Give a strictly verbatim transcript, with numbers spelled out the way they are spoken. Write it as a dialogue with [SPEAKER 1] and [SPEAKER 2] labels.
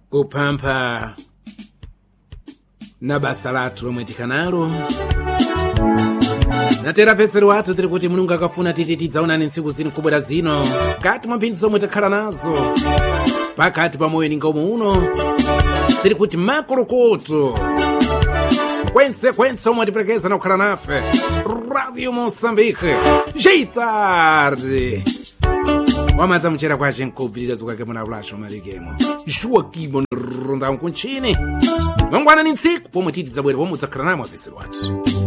[SPEAKER 1] kupampa na basa lathu lomwe tikanalo natera pesero wathu tiri kuti mulungu akafuna titi tidzaonani ntsiku zino kubwera zino kati mwa mphindi zomwe takhala nazo pakati pa moyo ninga uno tiri kuti makulukutu kwense kwense omwe atiperekeza na kukhala nafe Radio Moçambique jeitarde wamadza mchera kwace nkupitira zokake muna ulasho malikemo Joaquim Rondão Kunchini vangwana ni ntsiku pomwe titi dzabwera pomwe udzakhala namwe apesero wathu